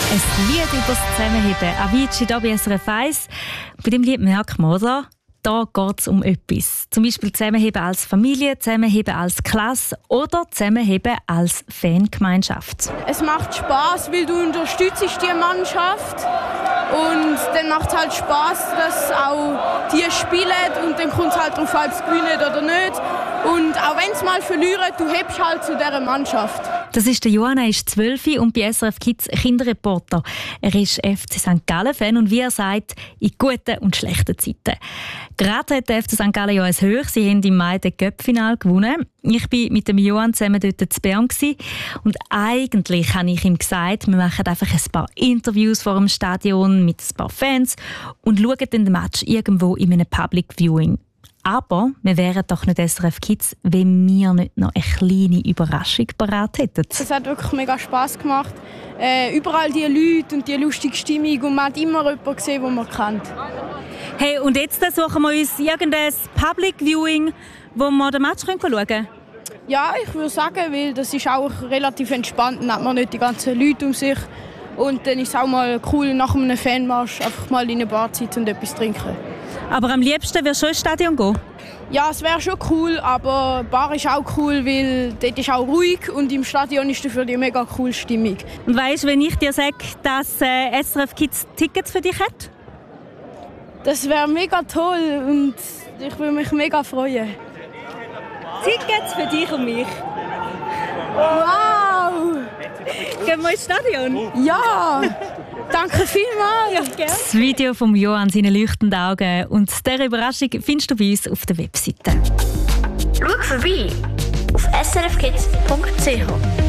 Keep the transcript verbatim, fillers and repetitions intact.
Ein Lied über das Zusammenheben. Avicii hier bei S R F eins. Bei dem Lied merkt man, oder? Da geht es um etwas. Zum Beispiel Zusammenheben als Familie, Zusammenheben als Klasse oder Zusammenheben als Fangemeinschaft. Es macht Spass, weil du unterstützt die Mannschaft. Und dann macht es halt Spass, dass auch die spielen und dann kommt es halt darauf an, ob sie gewinnen oder nicht. Und auch wenn sie mal verlieren, du hebst halt zu dieser Mannschaft. Das ist der Johann, er ist zwölf und bei S R F Kids Kinderreporter. Er ist F C Sankt Gallen-Fan und wie er sagt, in guten und schlechten Zeiten. Gerade hat der F C Sankt Gallen ja ein Hoch. Sie haben im Mai das Cup-Final gewonnen. Ich war mit dem Johann zusammen dort in Bern und eigentlich habe ich ihm gesagt, wir machen einfach ein paar Interviews vor dem Stadion mit ein paar Fans und schauen dann den Match irgendwo in einem Public Viewing. Aber wir wären doch nicht S R F Kids, wenn wir nicht noch eine kleine Überraschung parat hätten. Es hat wirklich mega Spass gemacht. Äh, überall die Leute und die lustige Stimmung und man hat immer jemanden gesehen, den man kennt. Hey, und jetzt suchen wir uns irgendein Public Viewing, wo wir den Match schauen können? Ja, ich würde sagen, weil das ist auch relativ entspannt. Dann hat man nicht die ganzen Leute um sich. Und dann ist es auch mal cool, nach einem Fanmarsch einfach mal in eine Bar zu sitzen und etwas trinken. Aber am liebsten wirst du schon ins Stadion gehen? Ja, es wäre schon cool, aber Bar ist auch cool, weil dort ist auch ruhig und im Stadion ist dafür die mega coole Stimmung. Und weißt du, wenn ich dir sage, dass äh, S R F Kids Tickets für dich hat? Das wäre mega toll und ich würde mich mega freuen. Tickets für dich und mich. Wow! Gehen wir ins Stadion? Ja! Danke vielmals! Ja, das Video von Johann, seine leuchtenden Augen und diese Überraschung findest du bei uns auf der Webseite. Schau vorbei auf s r f kids punkt c h.